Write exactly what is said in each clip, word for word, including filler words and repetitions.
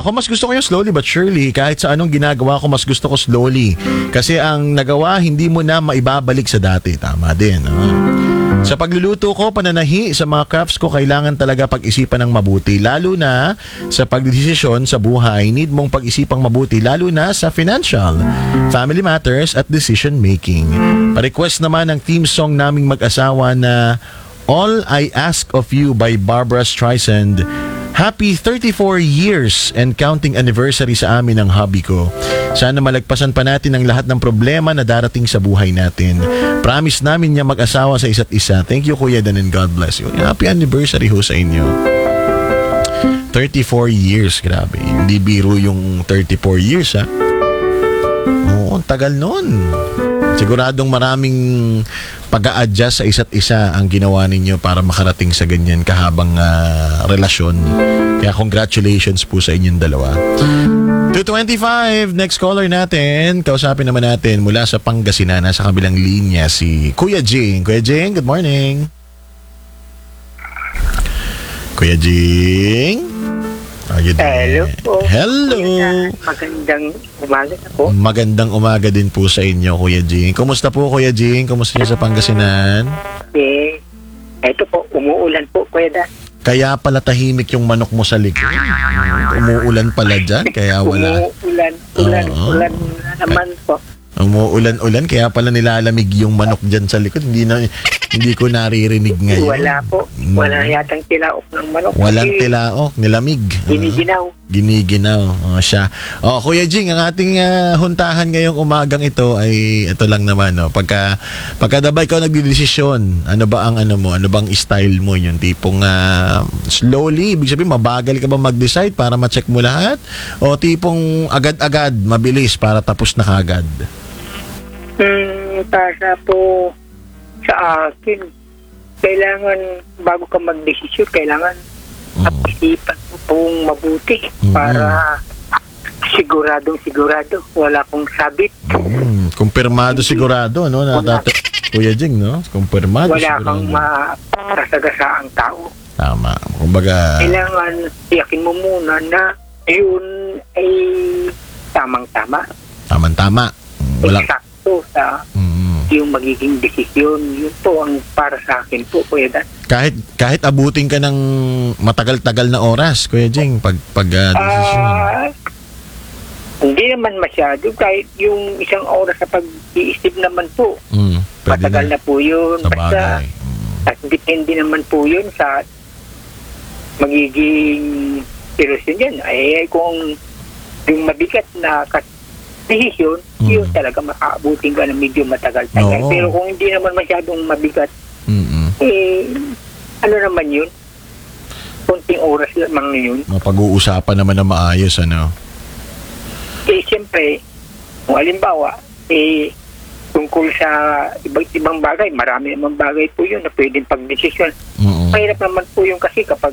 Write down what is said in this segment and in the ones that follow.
Ako mas gusto ko yung slowly but surely. Kahit sa anong ginagawa ko, mas gusto ko slowly. Kasi ang nagawa, hindi mo na maibabalik sa dati. Tama din. Ah. Sa pagluluto ko, pananahi, sa mga crafts ko, kailangan talaga pag-isipan ng mabuti. Lalo na sa pagdesisyon sa buhay, need mong pag-isipang mabuti. Lalo na sa financial, family matters at decision making. Pa-request naman ang theme song naming mag-asawa na All I Ask of You by Barbara Streisand. Happy thirty-four years and counting anniversary sa amin ng hubby ko. Sana malagpasan pa natin ang lahat ng problema na darating sa buhay natin. Promise namin niya mag-asawa sa isa't isa. Thank you, Kuya Dan, and God bless you. Happy anniversary ho sa inyo. thirty-four years, grabe. Hindi biro yung thirty-four years, ha? Oo, tagal nun. Siguradong maraming pag-a-adjust sa isa't isa ang ginawa ninyo para makarating sa ganyan kahabang uh, relasyon. Kaya congratulations po sa inyong dalawa. two twenty-five, next caller natin. Kausapin naman natin mula sa Pangasinan, sa kabilang linya si Kuya Jing. Kuya Jing, good morning. Kuya Jing? Hello po. Hello. Magandang umaga na po. Magandang umaga din po sa inyo, Kuya Jing. Kumusta po, Kuya Jing? Kumusta niyo sa Pangasinan? Eh, eto po, umuulan po, Kuya Dan. Kaya pala tahimik yung manok mo sa likod. Umuulan pala dyan, kaya wala. Umuulan, ulan, Oo. ulan na naman po. Umuulan-ulan, kaya pala nilalamig yung manok dyan sa likod. Hindi na, hindi ko naririnig ngayon. Wala po. Wala yatang tilaok ng manok. Walang Kasi tilaok, nilamig. Giniginaw. Giniginaw. Oh, siya. Oh, Kuya Jing, ang ating uh, huntahan ngayong umagang ito ay ito lang naman, no. Pagka pagkadabay ka nagdedesisyon, ano ba ang ano mo? Ano bang style mo? Yung tipong uh, slowly, ibig sabihin mabagal ka ba mag-decide para ma-check mo lahat? O tipong agad-agad, mabilis para tapos na kaagad? Hmm, para po sa akin, kailangan bago ka mag-desisyon, kailangan pag-isipan mo pong mabuti para siguradong sigurado. Wala pong sabit. Mm, kumpirmado sigurado, no? Na dati, Kuya Jing, no? Kumpirmado wala sigurado. kang masasagasaang tao. Tama. Kumbaga, Kailangan tiyakin mo muna na yun ay tamang-tama. tama-tama. Wala. Eksakto sa Mm. yung magiging desisyon. Yun po ang para sa akin po, Kuya Dan. Kahit kahit abutin ka ng matagal-tagal na oras, Kuya Jing, pag pag uh, desisyon. Ah, hindi naman masyado. Kahit yung isang oras sa pag-iisip naman po, Mm, pwede matagal na. po yun. Sa Basta, bagay. Mm. at depende naman po yun sa magiging seryoso yan. Ay, kung yung mabigat na kas- desisyon, Mm. yun talaga makaabutin ka ng medyo matagal-tagal. Oo. Pero kung hindi naman masyadong mabigat, Mm-mm. eh, ano naman yun? Kunting oras lamang yun. Mapag-uusapan naman na maayos, ano? Eh, siyempre, kung halimbawa, eh, tungkol sa iba't ibang bagay, marami namang bagay po yun na pwedeng pag-desisyon. Mm-mm. Mahirap naman po yung kasi kapag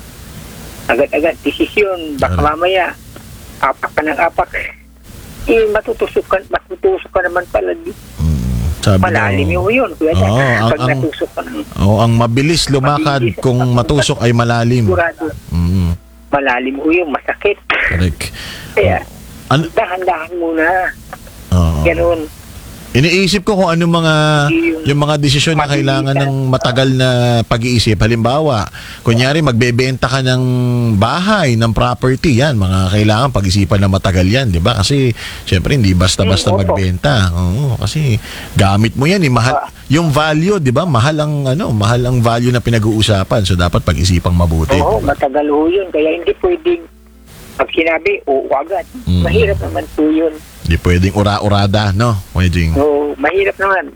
agad-agad desisyon, baka Ano? mamaya, apak ka ng apak, eh, matutusok ka, matutusok ka naman pala. Mm. Sabi Malalim daw, yung yun. Kuya Dan. Oo, ang- Pag ang- natusok ka ng oh, ang mabilis lumakad Mabilis. kung matusok ay malalim. sigurado, Mm. malalim ho yung masakit. Correct. Kaya, Ano? dahan-dahan muna. Oo. Ganun. Iniisip ko kung ano mga Yung- yung mga desisyon na kailangan ng matagal na pag-iisip. Halimbawa, kunyari magbebenta ka ng bahay, ng property, yan, mga kailangan pag-isipan na matagal yan, di ba? Kasi syempre hindi basta-basta Mm, opo. magbenta. Oo, kasi gamit mo yan, eh, mahal yung value, di ba? Mahal ang ano, mahal ang value na pinag-uusapan. So dapat pag-isipang mabuti. Oo, matagal ho yun. Kaya hindi pwedeng pag sinabi, oo agad. Mm. Mahirap naman po yun. Hindi pwedeng ura-urada, no? Kuya Jing. So, mahirap naman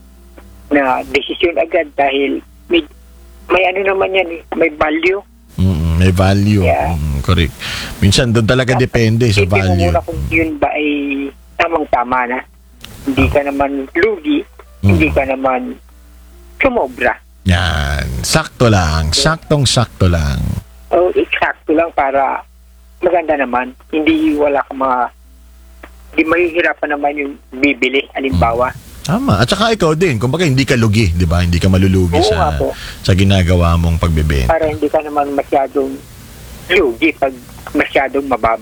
na desisyon agad dahil may, may ano naman yan, eh, may value. Mm, may value. Yeah. Mm, correct. Minsan doon talaga depende sa Isipin mo value. muna kung yun ba ay tamang-tama na. Hindi ka naman lugi, Mm. hindi ka naman sumobra. Yan. Sakto lang. Saktong-sakto lang. O, eksakto lang para maganda naman. Hindi wala ka mga hindi mahihirapan naman yung bibili, halimbawa. Tama. At saka ikaw din. Kumbaga hindi ka lugi, di ba? Hindi ka malulugi Oo sa nga po. sa ginagawa mong pagbebenta. Para hindi ka naman masyadong lugi pag masyadong mababa